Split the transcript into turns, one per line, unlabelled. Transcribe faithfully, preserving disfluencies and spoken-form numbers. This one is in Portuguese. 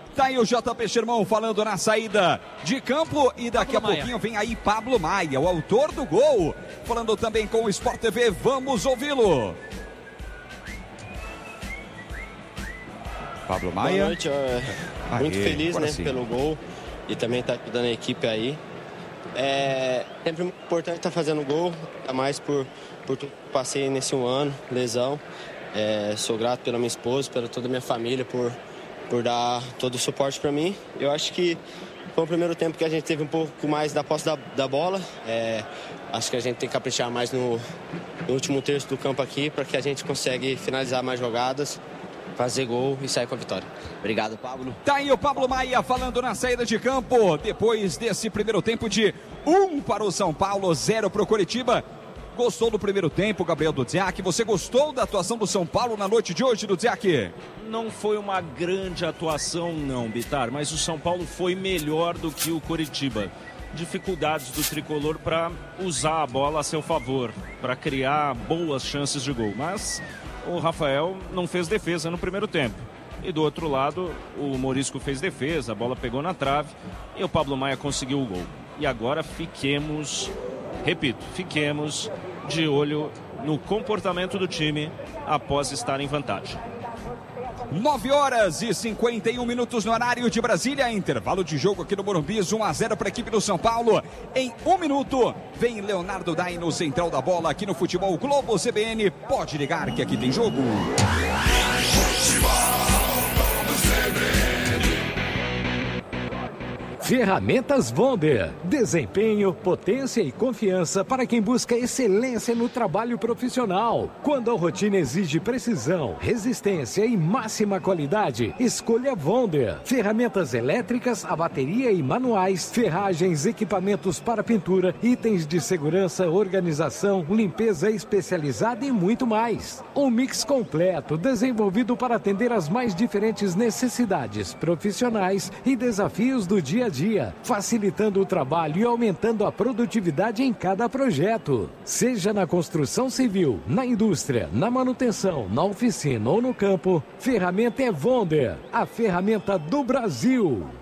Tá aí o J P Sherman falando na saída de campo e daqui Pablo a pouquinho Maia. Vem aí Pablo Maia, o autor do gol, falando também com o Sport T V, vamos ouvi-lo. Pablo Maia.
Boa noite, é, muito Aê, feliz né, pelo gol e também tá ajudando a equipe aí. É sempre muito importante estar tá fazendo gol, ainda mais por, por tudo que passei nesse um ano, lesão. É, sou grato pela minha esposa, pela toda a minha família, por, por dar todo o suporte para mim. Eu acho que foi o primeiro tempo que a gente teve um pouco mais da posse da, da bola. É, acho que a gente tem que caprichar mais no, no último terço do campo aqui para que a gente consiga finalizar mais jogadas, fazer gol e sair com a vitória. Obrigado, Pablo.
Tá aí o Pablo Maia falando na saída de campo, depois desse primeiro tempo de um para o São Paulo, zero para o Coritiba. Gostou do primeiro tempo, Gabriel Dudziak? Você gostou da atuação do São Paulo na noite de hoje, Dudziak?
Não foi uma grande atuação, não, Bitar, mas o São Paulo foi melhor do que o Coritiba. Dificuldades do tricolor para usar a bola a seu favor, para criar boas chances de gol, mas o Rafael não fez defesa no primeiro tempo. E do outro lado, o Morisco fez defesa, a bola pegou na trave e o Pablo Maia conseguiu o gol. E agora fiquemos, repito, fiquemos de olho no comportamento do time após estar em vantagem.
nove horas e cinquenta e um minutos no horário de Brasília, intervalo de jogo aqui no Morumbi, um a zero para a equipe do São Paulo. Em um minuto, vem Leonardo Dai no central da bola aqui no Futebol Globo C B N. Pode ligar que aqui tem jogo.
Ferramentas Wonder. Desempenho, potência e confiança para quem busca excelência no trabalho profissional. Quando a rotina exige precisão, resistência e máxima qualidade, escolha Wonder. Ferramentas elétricas, a bateria e manuais, ferragens, equipamentos para pintura, itens de segurança, organização, limpeza especializada e muito mais. Um mix completo, desenvolvido para atender às mais diferentes necessidades profissionais e desafios do dia a dia. Dia, facilitando o trabalho e aumentando a produtividade em cada projeto. Seja na construção civil, na indústria, na manutenção, na oficina ou no campo, ferramenta é Wonder, a ferramenta do Brasil.